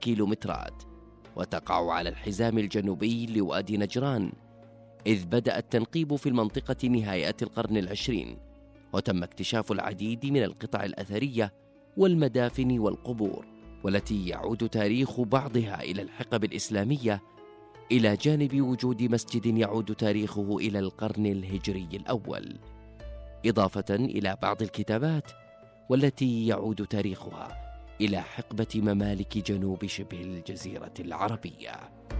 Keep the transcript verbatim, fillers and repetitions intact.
كيلومترات، وتقع على الحزام الجنوبي لوادي نجران، إذ بدأ التنقيب في المنطقة نهايات القرن العشرين، وتم اكتشاف العديد من القطع الأثرية والمدافن والقبور، والتي يعود تاريخ بعضها إلى الحقب الإسلامية، إلى جانب وجود مسجد يعود تاريخه إلى القرن الهجري الأول، إضافة إلى بعض الكتابات والتي يعود تاريخها إلى حقبة ممالك جنوب شبه الجزيرة العربية.